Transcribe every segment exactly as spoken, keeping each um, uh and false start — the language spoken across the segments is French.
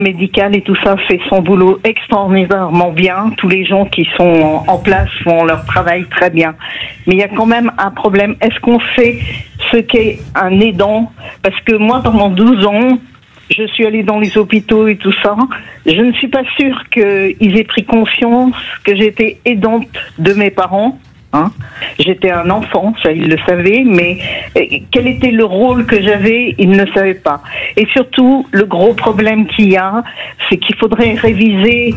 médical et tout ça fait son boulot extraordinairement bien. Tous les gens qui sont en place font leur travail très bien. Mais il y a quand même un problème. Est-ce qu'on sait ce qu'est un aidant? Parce que moi, pendant douze ans, je suis allée dans les hôpitaux et tout ça. Je ne suis pas sûre qu'ils aient pris conscience que j'étais aidante de mes parents. Hein. J'étais un enfant, ça ils le savaient, mais quel était le rôle que j'avais, ils ne savaient pas. Et surtout, le gros problème qu'il y a, c'est qu'il faudrait réviser,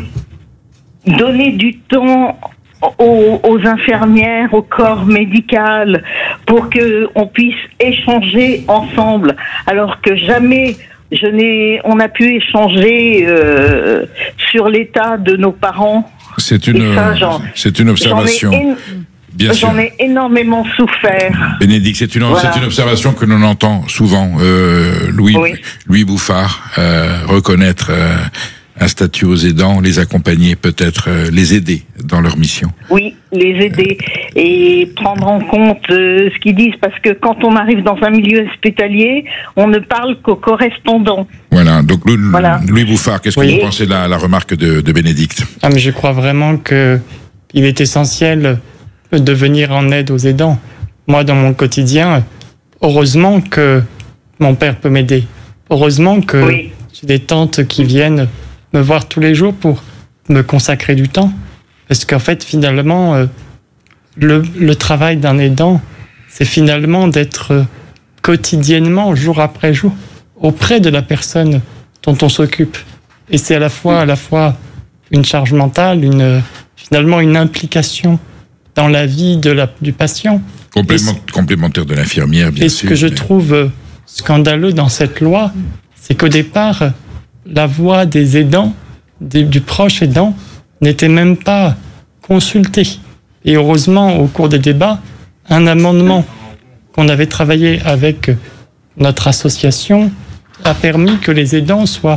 donner du temps aux, aux infirmières, au corps médical, pour qu'on puisse échanger ensemble, alors que jamais je n'ai, on a pu échanger euh, sur l'état de nos parents. C'est une, ça, c'est une observation. J'en ai, en... Bien J'en sûr. ai énormément souffert. Bénédicte, c'est une, voilà. c'est une observation que l'on entend souvent. Euh, Louis, oui. Louis Bouffard, euh, reconnaître euh, un statut aux aidants, les accompagner, peut-être euh, les aider dans leur mission. Oui, les aider et prendre en compte euh, ce qu'ils disent, parce que quand on arrive dans un milieu hospitalier, on ne parle qu'aux correspondants. Voilà, donc Louis, voilà. Louis Bouffard, qu'est-ce oui. que vous pensez de la, la remarque de, de Bénédicte? Ah, mais je crois vraiment que il est essentiel de venir en aide aux aidants. Moi, dans mon quotidien, heureusement que mon père peut m'aider. Heureusement que oui. j'ai des tantes qui viennent me voir tous les jours pour me consacrer du temps. Parce qu'en fait, finalement, euh, le, le travail d'un aidant, c'est finalement d'être euh, quotidiennement, jour après jour, auprès de la personne dont on s'occupe. Et c'est à la fois, à la fois une charge mentale, une, finalement une implication dans la vie de la, du patient. Complément, complémentaire de l'infirmière, bien sûr. Et ce que je mais... trouve scandaleux dans cette loi, c'est qu'au départ, la voix des aidants, des, du proche aidant, n'était même pas consultée. Et heureusement, au cours des débats, un amendement qu'on avait travaillé avec notre association a permis que les aidants soient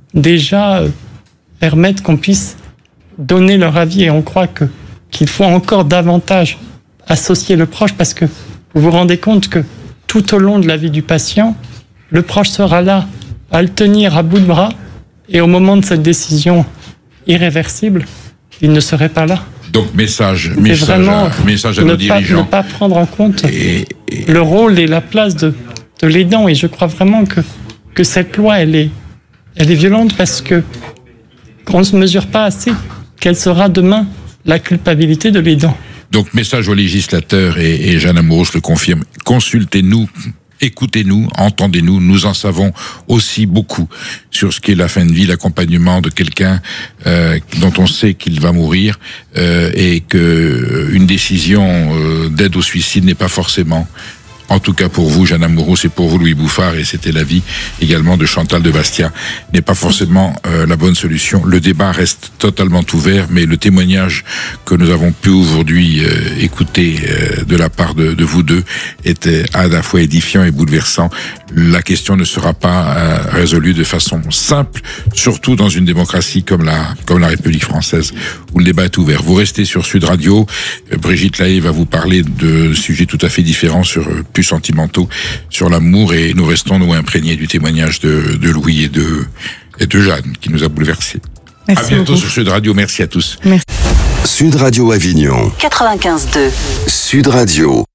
déjà, euh, permettent qu'on puisse donner leur avis. Et on croit que qu'il faut encore davantage associer le proche, parce que vous vous rendez compte que tout au long de la vie du patient, le proche sera là à le tenir à bout de bras, et au moment de cette décision irréversible, il ne serait pas là. Donc message, message, à, message à nos dirigeants. Ne pas prendre en compte et, et... le rôle et la place de, de l'aidant. Et je crois vraiment que, que cette loi, elle est, elle est violente, parce que on ne se mesure pas assez quelle sera demain la culpabilité de l'aidant. Donc, message aux législateurs, et, et Jeanne Amoros le confirme, consultez-nous, écoutez-nous, entendez-nous, nous en savons aussi beaucoup sur ce qu'est la fin de vie, l'accompagnement de quelqu'un euh, dont on sait qu'il va mourir, euh, et que une décision euh, d'aide au suicide n'est pas forcément, en tout cas pour vous, Jeanne Amoros, et pour vous, Louis Bouffard, et c'était l'avis également de Chantal de Bastia, n'est pas forcément euh, la bonne solution. Le débat reste totalement ouvert, mais le témoignage que nous avons pu aujourd'hui euh, écouter euh, de la part de, de vous deux était à la fois édifiant et bouleversant. La question ne sera pas euh, résolue de façon simple, surtout dans une démocratie comme la, comme la République française, où le débat est ouvert. Vous restez sur Sud Radio. Euh, Brigitte Lahaye va vous parler de sujets tout à fait différents, sur euh, plus sentimentaux, sur l'amour, et nous restons, nous, imprégnés du témoignage de, de Louis et de, et de Jeanne, qui nous a bouleversés. Merci à bientôt beaucoup. Sur Sud Radio. Merci à tous. Merci. Sud Radio Avignon. quatre-vingt-quinze deux. Sud Radio.